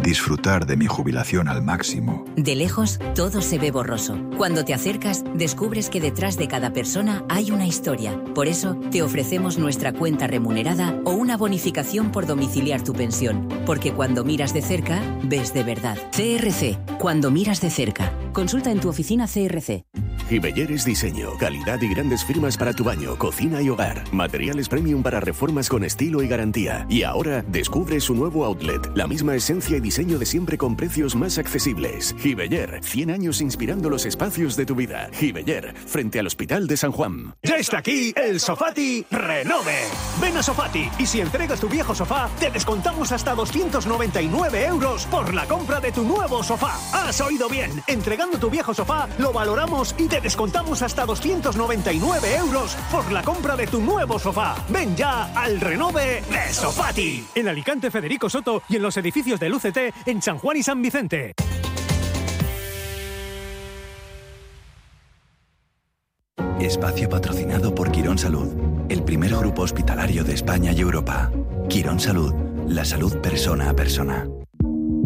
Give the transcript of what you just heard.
disfrutar de mi jubilación al máximo. De lejos, todo se ve borroso. Cuando te acercas, descubres que detrás de cada persona hay una historia. Por eso, te ofrecemos nuestra cuenta remunerada o una bonificación por domiciliar tu pensión. Porque cuando miras de cerca, ves de verdad. CRC, cuando miras de cerca. Consulta en tu oficina CRC. Gibeller Diseño, calidad y grandes firmas para tu baño, cocina y hogar. Materiales premium para reformas con estilo y garantía. Y ahora descubre su nuevo outlet. La misma esencia y diseño de siempre con precios más accesibles. Gibeller, 100 años inspirando los espacios de tu vida. Gibeller, frente al Hospital de San Juan. Ya está aquí el Sofati Renove. Ven a Sofati y si entregas tu viejo sofá, te descontamos hasta 299 euros por la compra de tu nuevo sofá. ¿Has oído bien? Entregando tu viejo sofá, lo valoramos y te descontamos hasta 299 euros por la compra de tu nuevo sofá. Ven ya al Renove de Sofati. En Alicante, Federico Soto y en los edificios del UCT en San Juan y San Vicente. Espacio patrocinado por Quirón Salud, el primer grupo hospitalario de España y Europa. Quirón Salud, la salud persona a persona.